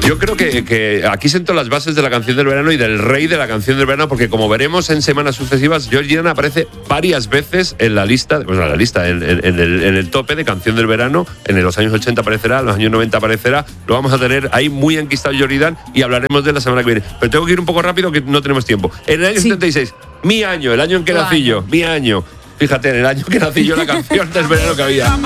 Yo creo que aquí sento las bases de la canción del verano y del rey de la canción del verano, porque como veremos en semanas sucesivas, George Dan aparece varias veces en la lista, en el tope de canción del verano. En los años 80 aparecerá, en los años 90 aparecerá. Lo vamos a tener ahí muy enquistado George Dan y hablaremos de la semana que viene. Pero tengo que ir un poco rápido, que no tenemos tiempo. En el año 76, mi año, el año en que nací yo, mi año. Fíjate, en el año que nací yo, la canción del verano que había.